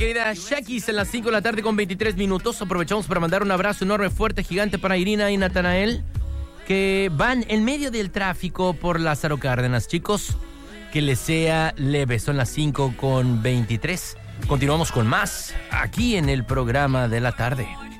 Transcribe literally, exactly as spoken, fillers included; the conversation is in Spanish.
querida Shakis, en las cinco de la tarde con veintitrés minutos. Aprovechamos para mandar un abrazo enorme, fuerte, gigante para Irina y Natanael, que van en medio del tráfico por Lázaro Cárdenas. Chicos, que les sea leve. Son las cinco con veintitrés. Continuamos con más aquí en el programa de la tarde.